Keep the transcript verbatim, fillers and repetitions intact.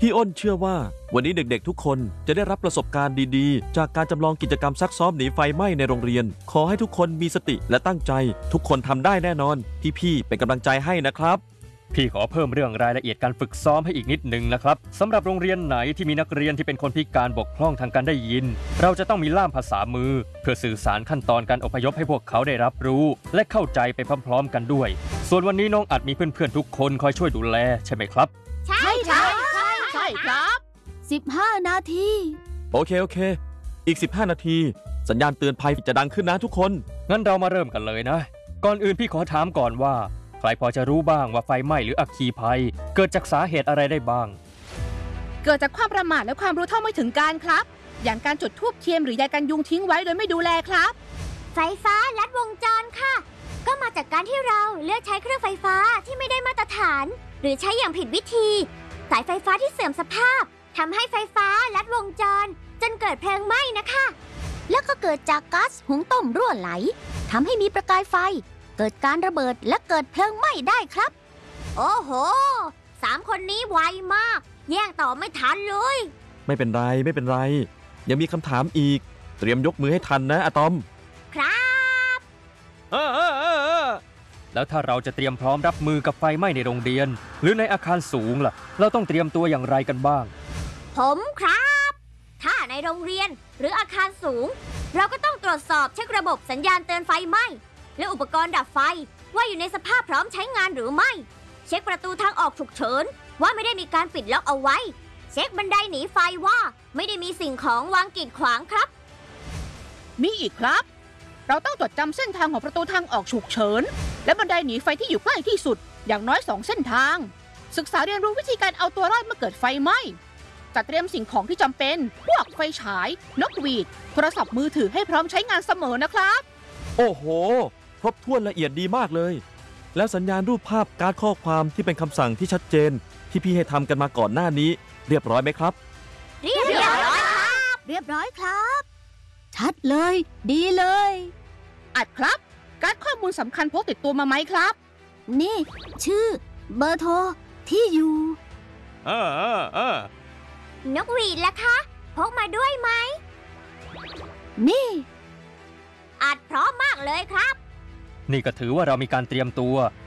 พี่อ้นเชื่อว่าวันนี้เด็กๆทุกคนจะได้รับประสบการณ์ดีๆจากการจำลองกิจกรรมซักซ้อมหนีไฟไหม้ในโรงเรียนขอให้ทุกคนมีสติและตั้งใจทุกคนทำได้แน่นอนพี่ๆเป็นกำลังใจให้นะครับพี่ขอเพิ่มเรื่องรายละเอียดการฝึกซ้อมให้อีกนิดนึงนะครับสำหรับโรงเรียนไหนที่มีนักเรียนที่เป็นคนพิการบกพร่องทางการได้ยินเราจะต้องมีล่ามภาษามือเพื่อสื่อสารขั้นตอนการอพยพให้พวกเขาได้รับรู้และเข้าใจไปพร้อมๆกันด้วยส่วนวันนี้น้องอัดมีเพื่อนๆทุกคนคอยช่วยดูแลใช่ไหมครับใช่ใช่ใช่ใช่ครับสิบห้านาทีโอเคโอเคอีกสิบห้านาทีสัญญาณเตือนภัยจะดังขึ้นนะทุกคนงั้นเรามาเริ่มกันเลยนะก่อนอื่นพี่ขอถามก่อนว่าใครพอจะรู้บ้างว่าไฟไหม้หรืออัคคีภัยเกิดจากสาเหตุอะไรได้บ้างเกิดจากความประมาทและความรู้เท่าไม่ถึงการครับอย่างการจุดธูปเทียนหรือใยกันยุงทิ้งไว้โดยไม่ดูแลครับไฟฟ้าลัดวงจรค่ะก็มาจากการที่เราเลือกใช้เครื่องไฟฟ้าที่ไม่ได้มาตรฐานหรือใช้อย่างผิดวิธีสายไฟฟ้าที่เสื่อมสภาพทำให้ไฟฟ้าลัดวงจรจนเกิดเพลิงไหม้นะคะแล้วก็เกิดจากก๊าซหุงต้มรั่วไหลทำให้มีประกายไฟเกิดการระเบิดและเกิดเพลิงไหม้ได้ครับโอ้โหสามคนนี้ไวมากแย่งต่อไม่ทันเลยไม่เป็นไรไม่เป็นไรยังมีคำถามอีกเตรียมยกมือให้ทันนะอะตอมครับเออเออเออแล้วถ้าเราจะเตรียมพร้อมรับมือกับไฟไหม้ในโรงเรียนหรือในอาคารสูงล่ะเราต้องเตรียมตัวอย่างไรกันบ้างผมครับถ้าในโรงเรียนหรืออาคารสูงเราก็ต้องตรวจสอบเช็คระบบสัญญาณเตือนไฟไหม้และอุปกรณ์ดับไฟว่าอยู่ในสภาพพร้อมใช้งานหรือไม่เช็คประตูทางออกฉุกเฉินว่าไม่ได้มีการปิดล็อกเอาไว้เช็คบันไดหนีไฟว่าไม่ได้มีสิ่งของวางกีดขวางครับมีอีกครับเราต้องจดจำเส้นทางของประตูทางออกฉุกเฉินและบันไดหนีไฟที่อยู่ใกล้ที่สุดอย่างน้อยสองเส้นทางศึกษาเรียนรู้วิธีการเอาตัวรอดเมื่อเกิดไฟไหม้จัดเตรียมสิ่งของที่จำเป็นพวกไฟฉายนกหวีดโทรศัพท์มือถือให้พร้อมใช้งานเสมอนะครับโอ้โหครบถ้วนละเอียดดีมากเลยแล้วสัญญาณรูปภาพการ์ดข้อความที่เป็นคำสั่งที่ชัดเจนที่พี่ให้ทำกันมาก่อนหน้านี้เรียบร้อยไหมครับเรียบร้อยครับเรียบร้อยครับชัดเลยดีเลยอัดครับการ์ดข้อมูลสำคัญพกติดตัวมาไหมครับนี่ชื่อเบอร์โทรที่อยู่เออเออเออนกหวีดล่ะคะพกมาด้วยไหมนี่อัดพร้อมมากเลยครับนี่ก็ถือว่าเรามีการเตรียมตัว